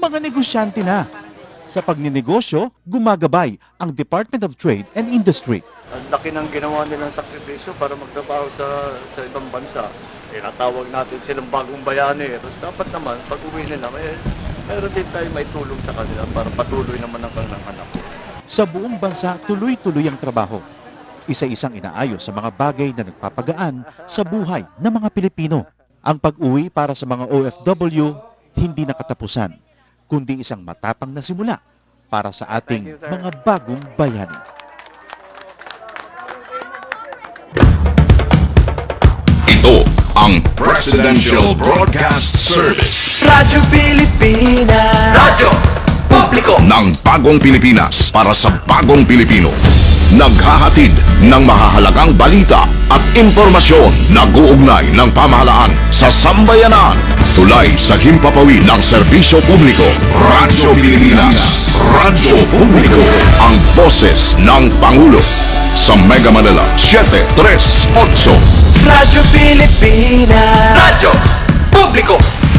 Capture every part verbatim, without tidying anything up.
mga negosyante na. Sa pagninegosyo, gumagabay ang Department of Trade and Industry. Ang laki ng ginawa nilang sakripisyo para magtrabaho sa sa ibang bansa. Tinatawag natin silang bagong bayani. Tapos dapat naman, pag uwi nila, may, meron din tayo may tulong sa kanila para patuloy naman ang kanilang anak. Sa buong bansa, tuloy-tuloy ang trabaho. Isa-isang inaayos sa mga bagay na nagpapagaan sa buhay ng mga Pilipino. Ang pag-uwi para sa mga O F W, hindi nakatapusan, kundi isang matapang na simula para sa ating mga bagong bayani. Ito ang Presidential Broadcast Service. Radyo Pilipinas. Radyo Publiko ng bagong Pilipinas para sa bagong Pilipino. Naghahatid ng mahahalagang balita at impormasyon na guugnay ng pamahalaan sa sambayanan. Tulay sa himpapawid ng serbisyo publiko. Radyo Pilipinas. Radyo Publiko. Ang boses ng Pangulo. Sa Mega Manila, seven three eight. Radyo Pilipinas. Radyo Publiko.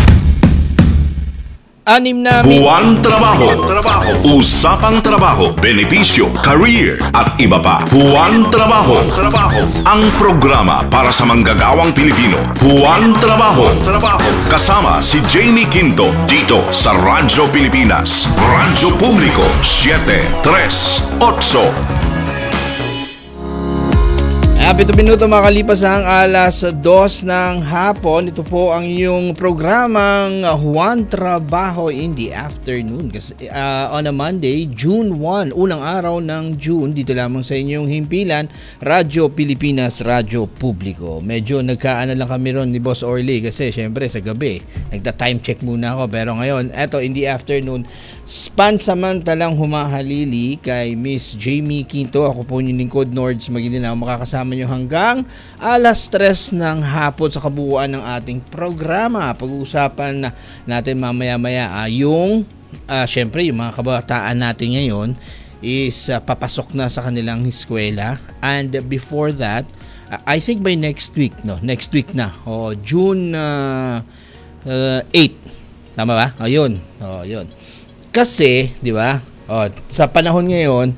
Anim namin Buwan Trabaho. Trabaho. Usapang trabaho, benepisyo, career at iba pa. Buwan Trabaho. Trabaho. Ang programa para sa manggagawang Pilipino. Buwan Trabaho. Trabaho. Kasama si Jamie Quinto dito sa Radyo Pilipinas. Radyo Publiko seven three eight. Pito minuto makalipas ang alas dos ng hapon. Ito po ang inyong programang Juan Trabaho in the afternoon. Kasi uh, on a Monday, June first, unang araw ng June, dito lamang sa inyong himpilan, Radyo Pilipinas, Radyo Publiko. Medyo nagkaano lang kami ron ni Boss Orly kasi syempre sa gabi, nagta-time check muna ako. Pero ngayon, eto in the afternoon, pansamantalang humahalili kay Miss Jamie Quinto. Ako po yung lingkod, Nords Maguindanao, makakasama nyo hanggang alas tres ng hapon sa kabuuan ng ating programa. Pag-uusapan na natin mamaya-maya uh, yung uh, syempre yung mga kabataan natin ngayon is uh, papasok na sa kanilang eskwela, and before that uh, I think by next week no next week na o oh, June uh, uh, eight, tama ba? Ayun. Oh, yun. Kasi, di ba? Oh, sa panahon ngayon,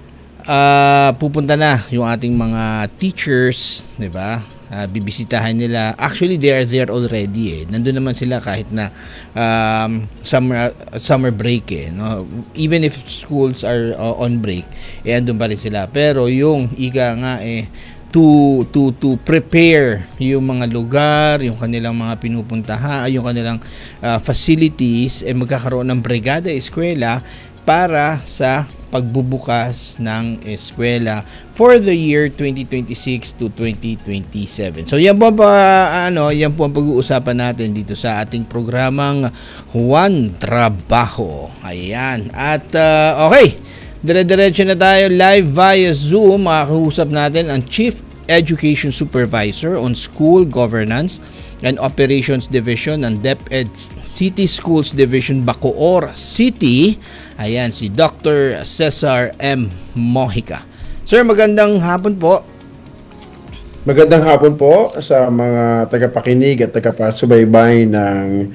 Uh, pupunta na yung ating mga teachers, di ba? Uh, bibisitahan nila. Actually, they are there already eh. Nandun naman sila kahit na um, summer summer break eh. No? Even if schools are uh, on break, eh andun pa rin sila. Pero yung ika nga eh, to to to prepare yung mga lugar, yung kanilang mga pinupuntahan, yung kanilang uh, facilities, eh magkakaroon ng brigada eskwela para sa pagbubukas ng eskwela for the year twenty twenty-six to twenty twenty-seven. So yan po pa ano, yan po ang pag-uusapan natin dito sa ating programang Juan Trabaho. Ayan. At uh, okay, dire-diretso na tayo live via Zoom. Makakausap natin ang Chief Education Supervisor on School Governance and Operations Division ng DepEd City Schools Division Bacoor City. Ayan, si Doctor Cesar M. Mojica. Sir, magandang hapon po. Magandang hapon po sa mga tagapakinig at tagapasubaybay ng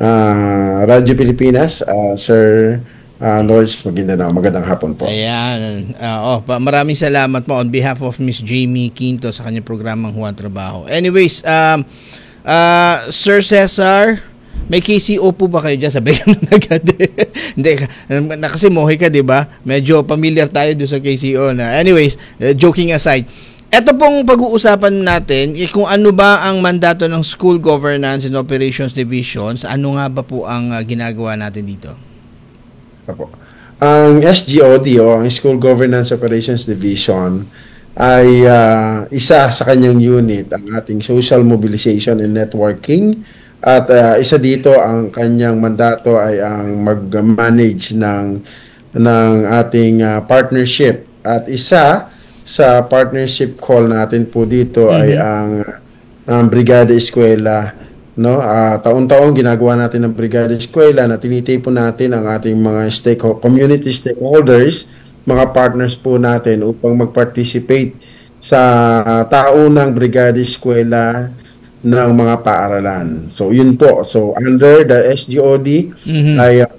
uh, Radyo Pilipinas, uh, Sir uh, Nords Maguindanao. Magandang hapon po. Ayan. Uh, oh, pa, maraming salamat po on behalf of Miss Jamie Quinto sa kanyang programang Juan Trabaho. Anyways, um, uh, Sir Cesar, may K C O po ba kayo dyan? Sabi ka na agad. Hindi, na kasi Mojica, di ba? Medyo familiar tayo doon sa K C O na. Anyways, uh, joking aside, eto pong pag-uusapan natin, eh, kung ano ba ang mandato ng School Governance and Operations Divisions, ano nga ba po ang uh, ginagawa natin dito? Apo. Ang S G O D o ang School Governance Operations Division ay uh, isa sa kanyang unit, ang ating social mobilization and networking. At uh, isa dito ang kanyang mandato ay ang mag-manage ng ng ating uh, partnership. At isa sa partnership call natin po dito mm-hmm. ay ang, ang Brigada Eskwela, no? Uh, taon-taon ginagawa natin ng Brigada Eskwela na tinitipon natin ang ating mga stake community stakeholders, mga partners po natin upang mag-participate sa uh, taunang Brigada Eskwela ng mga paaralan. So yun po. So under the S G O D mm-hmm. ay uh,